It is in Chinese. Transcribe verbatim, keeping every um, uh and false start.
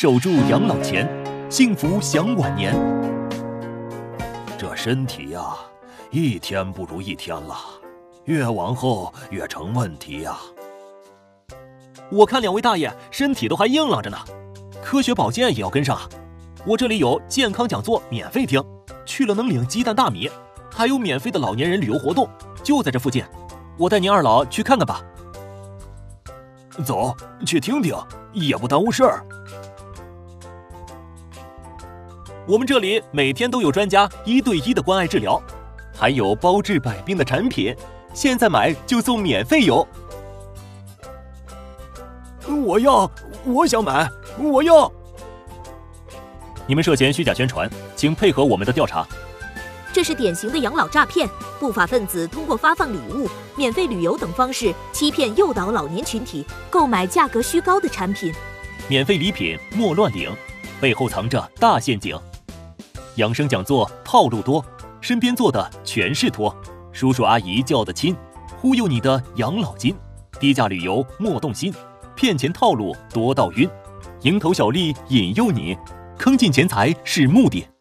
守住养老钱，幸福享晚年。 这身体呀、啊，一天不如一天了，越往后越成问题呀、啊。 我看两位大爷身体都还硬朗着呢，科学保健也要跟上啊！我这里有健康讲座免费听，去了能领鸡蛋大米，还有免费的老年人旅游活动，就在这附近。我带您二老去看看吧。 走，去听听，也不耽误事儿。 我们这里每天都有专家一对一的关爱治疗，还有包治百病的产品，现在买就送免费邮。 我要，我想买，我要。 你们涉嫌虚假宣传，请配合我们的调查。 这是典型的养老诈骗，不法分子通过发放礼物、免费旅游等方式欺骗诱导老年群体购买价格虚高的产品。 免费礼品莫乱领，背后藏着大陷阱。养生讲座套路多，身边坐的全是托，叔叔阿姨叫得亲，忽悠你的养老金。低价旅游莫动心，骗钱套路多到晕，蝇头小利引诱你，坑尽钱财是目的。